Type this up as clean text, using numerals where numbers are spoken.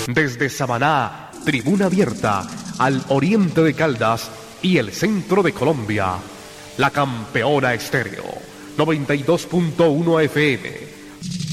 Desde Samaná, tribuna abierta al oriente de Caldas y el centro de Colombia. La Campeona Estéreo, 92.1 FM.